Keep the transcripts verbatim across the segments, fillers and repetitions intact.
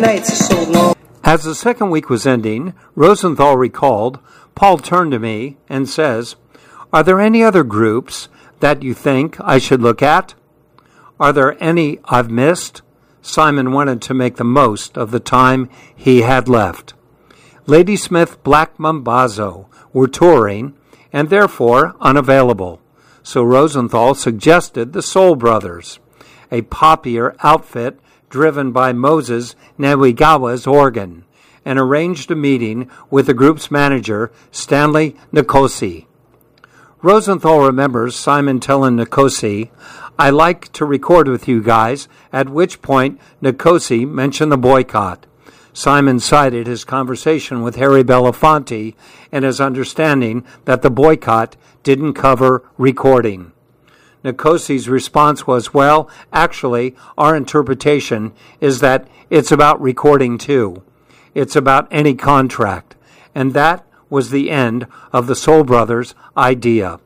nights are so long. As the second week was ending, Rosenthal recalled, Paul turned to me and says, "Are there any other groups that you think I should look at? Are there any I've missed?" Simon wanted to make the most of the time he had left. Ladysmith Black Mambazo were touring and therefore unavailable, so Rosenthal suggested the Soul Brothers, a poppier outfit driven by Moses Nawigawa's organ, and arranged a meeting with the group's manager, Stanley Nkosi. Rosenthal remembers Simon telling Nkosi, "I like to record with you guys," at which point Nkosi mentioned the boycott. Simon cited his conversation with Harry Belafonte and his understanding that the boycott didn't cover recording. Nkosi's response was, "Well, actually, our interpretation is that it's about recording too. It's about any contract." And that was the end of the Soul Brothers idea.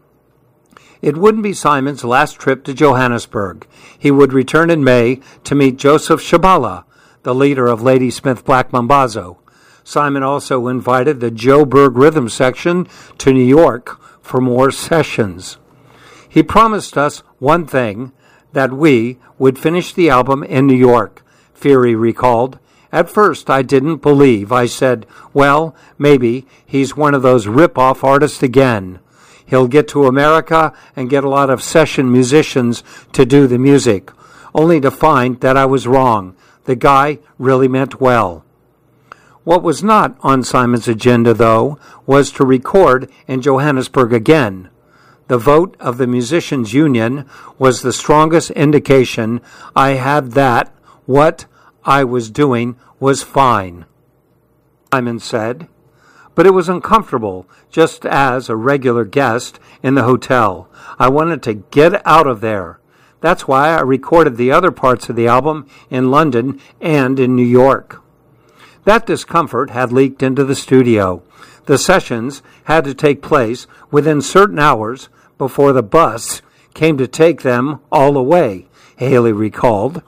It wouldn't be Simon's last trip to Johannesburg. He would return in May to meet Joseph Shabala, the leader of Ladysmith Black Mambazo. Simon also invited the Joburg Rhythm Section to New York for more sessions. He promised us one thing, that we would finish the album in New York, Fury recalled. At first, I didn't believe. I said, well, maybe he's one of those rip-off artists again. He'll get to America and get a lot of session musicians to do the music, only to find that I was wrong. The guy really meant well. What was not on Simon's agenda, though, was to record in Johannesburg again. The vote of the Musicians' Union was the strongest indication I had that what I was doing was fine, Simon said. But it was uncomfortable, just as a regular guest in the hotel. I wanted to get out of there. That's why I recorded the other parts of the album in London and in New York. That discomfort had leaked into the studio. The sessions had to take place within certain hours before the bus came to take them all away, Haley recalled.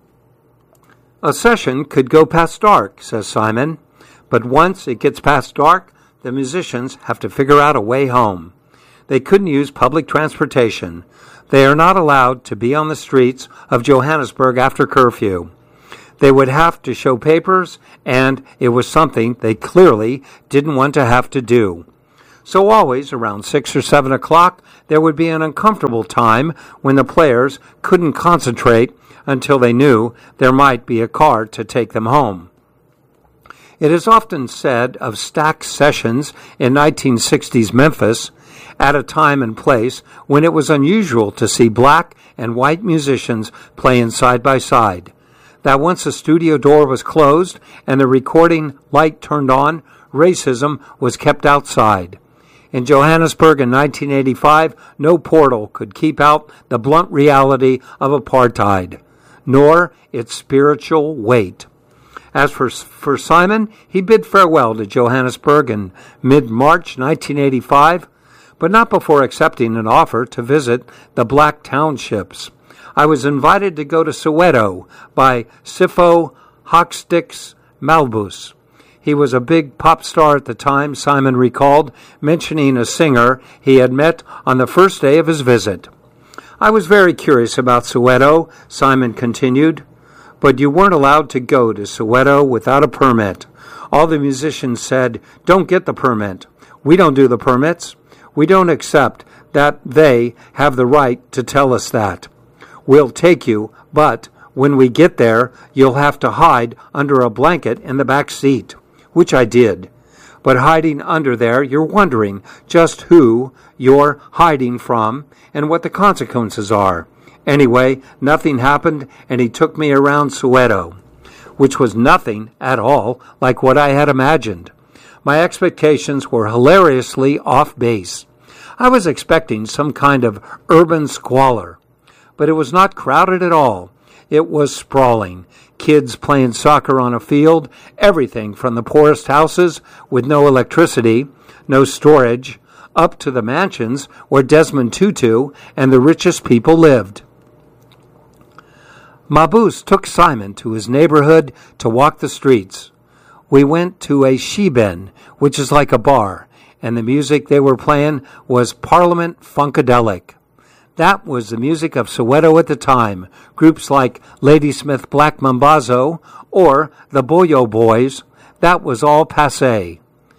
A session could go past dark, says Simon, but once it gets past dark, the musicians have to figure out a way home. They couldn't use public transportation. They are not allowed to be on the streets of Johannesburg after curfew. They would have to show papers, and it was something they clearly didn't want to have to do. So always, around six or seven o'clock, there would be an uncomfortable time when the players couldn't concentrate until they knew there might be a car to take them home. It is often said of stacked sessions in nineteen sixties Memphis, at a time and place when it was unusual to see black and white musicians playing side by side, that once the studio door was closed and the recording light turned on, racism was kept outside. In Johannesburg in nineteen eighty-five, no portal could keep out the blunt reality of apartheid, nor its spiritual weight. As for, for Simon, he bid farewell to Johannesburg in mid-March nineteen eighty-five, but not before accepting an offer to visit the black townships. I was invited to go to Soweto by Sipho Hocksticks Malbus. He was a big pop star at the time, Simon recalled, mentioning a singer he had met on the first day of his visit. I was very curious about Soweto, Simon continued, but you weren't allowed to go to Soweto without a permit. All the musicians said, don't get the permit. We don't do the permits. We don't accept that they have the right to tell us that. We'll take you, but when we get there, you'll have to hide under a blanket in the back seat, which I did. But hiding under there, you're wondering just who you're hiding from and what the consequences are. Anyway, nothing happened, and he took me around Soweto, which was nothing at all like what I had imagined. My expectations were hilariously off base. I was expecting some kind of urban squalor, but it was not crowded at all. It was sprawling. Kids playing soccer on a field, everything from the poorest houses with no electricity, no storage, up to the mansions where Desmond Tutu and the richest people lived. Mabuse took Simon to his neighborhood to walk the streets. We went to a sheben, which is like a bar, and the music they were playing was Parliament Funkadelic. That was the music of Soweto at the time, groups like Ladysmith Black Mambazo or the Boyo Boys. That was all passé.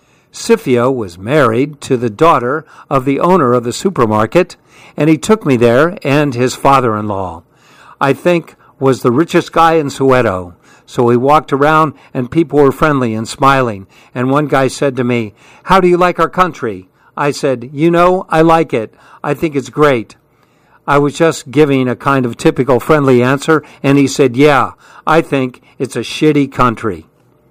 Scipio was married to the daughter of the owner of the supermarket, and he took me there and his father-in-law. I think was the richest guy in Soweto. So we walked around and people were friendly and smiling. And one guy said to me, "How do you like our country?" I said, "You know, I like it. I think it's great." I was just giving a kind of typical friendly answer, and he said, "Yeah, I think it's a shitty country."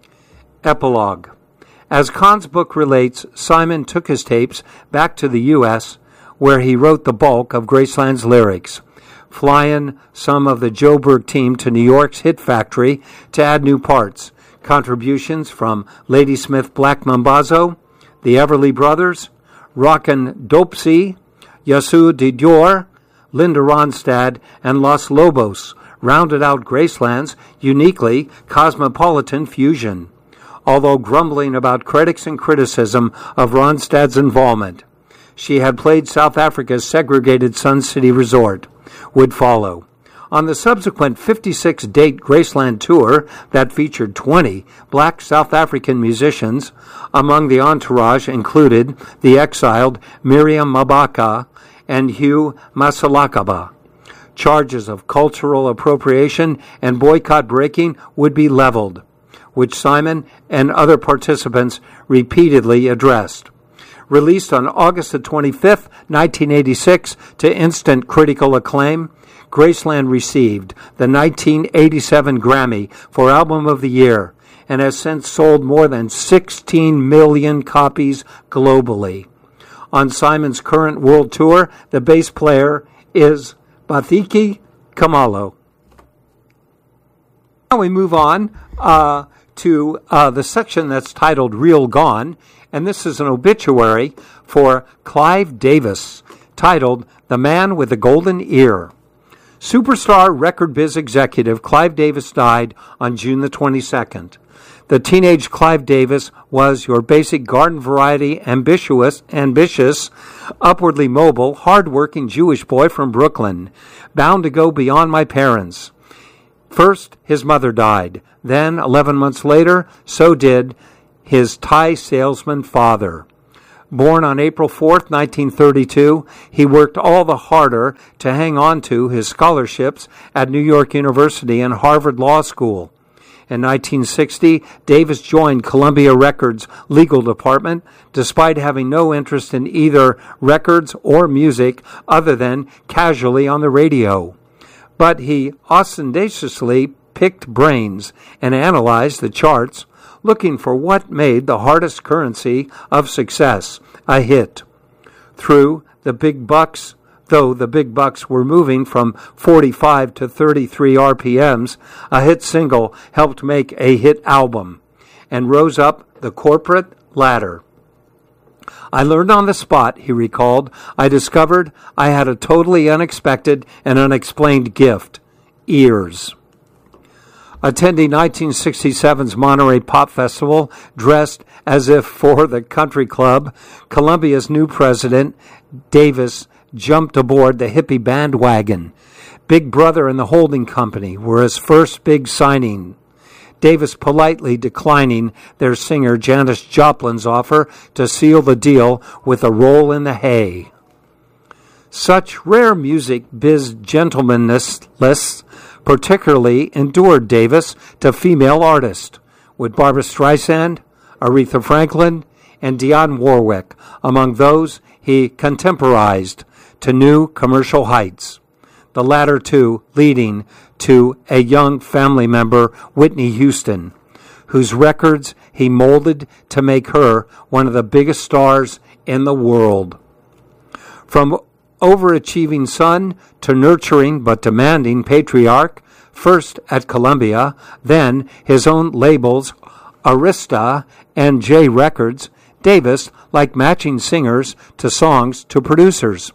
Epilogue. As Kahn's book relates, Simon took his tapes back to the U S, where he wrote the bulk of Graceland's lyrics, flying some of the Joburg team to New York's Hit Factory to add new parts. Contributions from Ladysmith Black Mambazo, the Everly Brothers, Rockin' Dopsy, Yasu de Dior, Linda Ronstadt, and Los Lobos rounded out Graceland's uniquely cosmopolitan fusion, although grumbling about critics and criticism of Ronstadt's involvement. She had played South Africa's segregated Sun City resort, would follow. On the subsequent fifty-six date Graceland tour that featured twenty black South African musicians, among the entourage included the exiled Miriam Mabaka and Hugh Masalakaba. Charges of cultural appropriation and boycott breaking would be leveled, which Simon and other participants repeatedly addressed. Released on August the twenty-fifth, nineteen eighty-six, to instant critical acclaim, Graceland received the nineteen eighty-seven Grammy for Album of the Year and has since sold more than sixteen million copies globally. On Simon's current world tour, the bass player is Bathiki Kamalo. Now we move on uh, to uh, the section that's titled Real Gone, and this is an obituary for Clive Davis, titled The Man with the Golden Ear. Superstar record biz executive Clive Davis died on June the twenty-second. The teenage Clive Davis was your basic garden variety, ambitious, ambitious, upwardly mobile, hard-working Jewish boy from Brooklyn, bound to go beyond my parents. First, his mother died. Then, eleven months later, so did his tie salesman father. Born on April fourth, nineteen thirty-two, he worked all the harder to hang on to his scholarships at New York University and Harvard Law School. In nineteen sixty, Davis joined Columbia Records' legal department, despite having no interest in either records or music other than casually on the radio. But he ostentatiously picked brains and analyzed the charts, looking for what made the hardest currency of success, a hit. Through the big bucks, though the big bucks were moving from forty-five to thirty-three R P Ms, a hit single helped make a hit album and rose up the corporate ladder. I learned on the spot, he recalled. I discovered I had a totally unexpected and unexplained gift, ears. Attending nineteen sixty-seven's Monterey Pop Festival, dressed as if for the country club, Columbia's new president, Davis, jumped aboard the hippie bandwagon. Big Brother and the Holding Company were his first big signing. Davis politely declining their singer Janis Joplin's offer to seal the deal with a roll in the hay. Such rare music biz gentlemanliness particularly endured Davis to female artists, with Barbra Streisand, Aretha Franklin, and Dionne Warwick among those he contemporized to new commercial heights, the latter two leading to a young family member, Whitney Houston, whose records he molded to make her one of the biggest stars in the world. From overachieving son to nurturing but demanding patriarch, first at Columbia, then his own labels, Arista and J Records, Davis, like matching singers to songs to producers,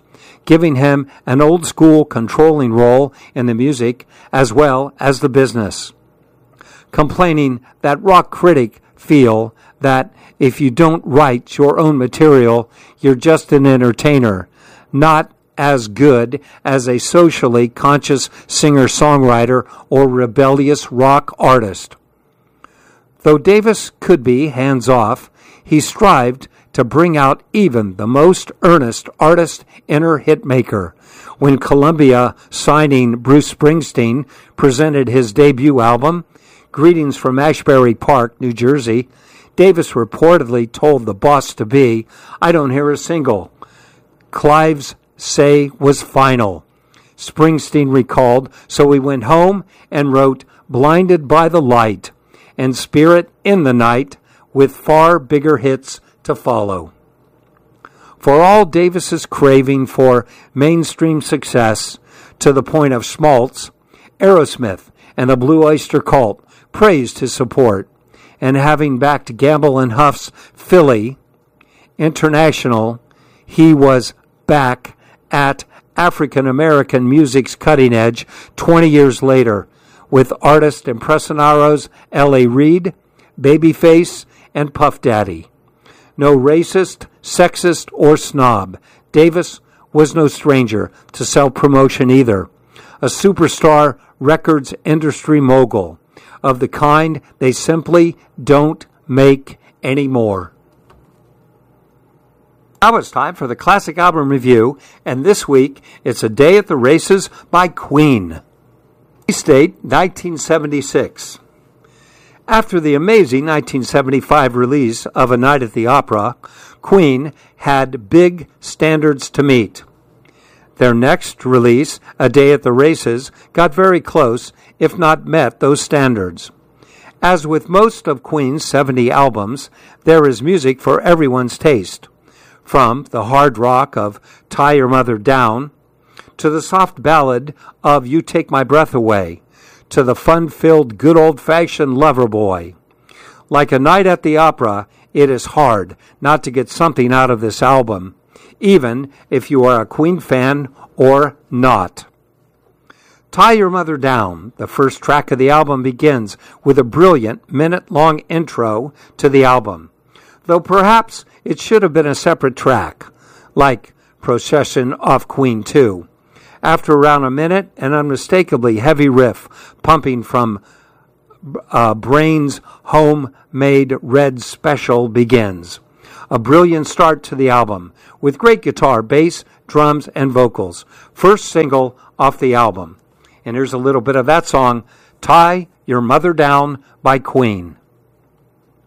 giving him an old-school controlling role in the music as well as the business. Complaining that rock critic feel that if you don't write your own material, you're just an entertainer, not as good as a socially conscious singer-songwriter or rebellious rock artist. Though Davis could be hands-off, he strived to bring out even the most earnest artist inner hitmaker. When Columbia, signing Bruce Springsteen, presented his debut album, Greetings from Ashbury Park, New Jersey, Davis reportedly told the boss-to-be, "I don't hear a single." Clive's say was final. Springsteen recalled, so he went home and wrote Blinded by the Light and Spirit in the Night, with far bigger hits to follow. For all Davis's craving for mainstream success to the point of schmaltz, Aerosmith and the Blue Oyster Cult praised his support, and having backed Gamble and Huff's Philly International, he was back at African American music's cutting edge twenty years later with artist impressionados L A. Reid, Babyface, and Puff Daddy. No racist, sexist, or snob, Davis was no stranger to self-promotion either. A superstar records industry mogul, of the kind they simply don't make anymore. Now it's time for the Classic Album Review, and this week it's A Day at the Races by Queen. Release date nineteen seventy-six. After the amazing nineteen seventy-five release of A Night at the Opera, Queen had big standards to meet. Their next release, A Day at the Races, got very close, if not met, those standards. As with most of Queen's seventy albums, there is music for everyone's taste. From the hard rock of Tie Your Mother Down, to the soft ballad of You Take My Breath Away, to the fun-filled good old-fashioned Lover Boy. Like A Night at the Opera, it is hard not to get something out of this album, even if you are a Queen fan or not. Tie Your Mother Down, the first track of the album, begins with a brilliant minute-long intro to the album, though perhaps it should have been a separate track, like Procession off Queen two. After around a minute, an unmistakably heavy riff pumping from uh, Brain's homemade Red Special begins. A brilliant start to the album, with great guitar, bass, drums, and vocals. First single off the album. And here's a little bit of that song, Tie Your Mother Down by Queen.